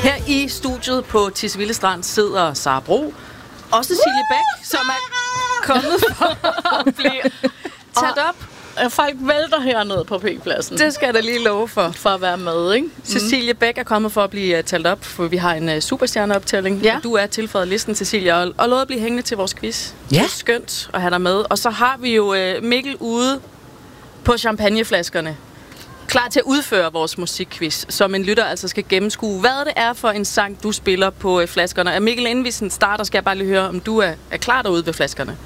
Her i studiet på Tisvilde Strand sidder Sara Bro og Cecilie Bæk, som er kommet for at blive taget op. Folk vælter hernede på P-pladsen. Det skal jeg da lige love for. For at være med, ikke? Cecilie Bæk er kommet for at blive talt op, for vi har en superstjerneoptælling. Ja. Du er tilføjet listen, Cecilie, og lovet at blive hængende til vores quiz. Ja. Det er skønt at have dig med. Og så har vi jo Mikkel ude på champagneflaskerne, klar til at udføre vores musikquiz, som en lytter altså skal gennemskue, hvad det er for en sang, du spiller på flaskerne. Og Mikkel, inden vi starter, skal jeg bare lige høre, om du er klar derude ved flaskerne.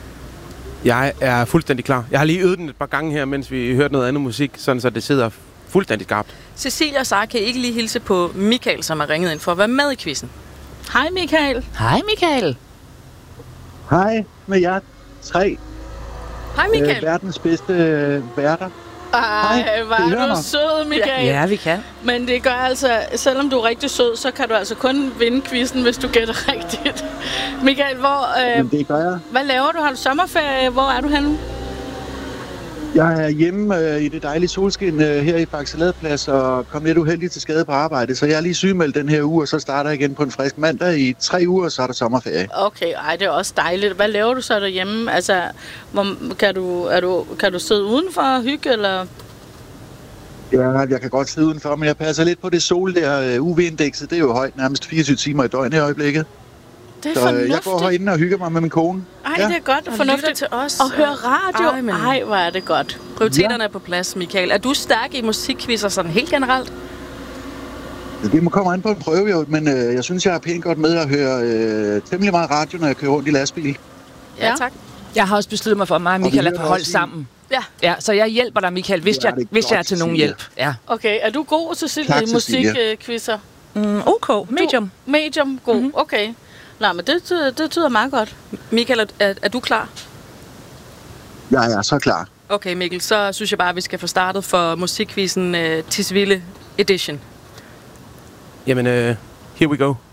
Jeg er fuldstændig klar. Jeg har lige øvet den et par gange her, mens vi hørte noget andet musik, sådan så det sidder fuldstændig skarpt. Cecilie og Sara, kan I ikke lige hilse på Michael, som har ringet ind for at være med i quizzen? Hej Michael. Hej Michael. Hej med jer tre. Hej Michael. Verdens bedste værter. Ej, hvor er du sød, Michael. Ja, vi kan. Men det gør altså, selvom du er rigtig sød, så kan du altså kun vinde quizzen, hvis du gætter rigtigt. Michael, det gør jeg. Hvad laver du? Har du sommerferie? Hvor er du henne? Jeg er hjemme i det dejlige solskin her i Faxe-Ladeplads og kom lidt uheldigt til skade på arbejde, så jeg er lige sygemeldt den her uge, og så starter jeg igen på en frisk mandag. I 3 uger, så er der sommerferie. Okay, det er også dejligt. Hvad laver du så derhjemme? Altså, kan du sidde udenfor og hygge, eller? Ja, jeg kan godt sidde udenfor, men jeg passer lidt på det sol der. UV-indekset, det er jo højt, nærmest 24 timer i døgnet i øjeblikket. Det er så fornuftigt. Jeg går herinde og hygger mig med min kone. Ej, det er godt. Fornuftigt til os. Og høre radio. Ej, hvor er det godt. Prioriteterne er på plads, Michael. Er du stærk i musikquizzer sådan helt generelt? Det må komme an på en prøve, jo, men jeg synes, jeg er pænt godt med at høre temmelig meget radio, når jeg kører rundt i lastbil. Ja, tak. Jeg har også besluttet mig for, at mig og Michael er på hold sammen. Ja, så jeg hjælper dig, Michael, hvis jeg er til nogen hjælp. Ja. Okay, er du god, Cecilie, i musikquizzer? Okay, medium. Medium god, okay. Nej, men det tyder meget godt. Michael, er du klar? Jeg er så klar. Okay, Mikkel, så synes jeg bare, at vi skal få startet for musikquizzen Tisvilde Edition. Jamen, here we go.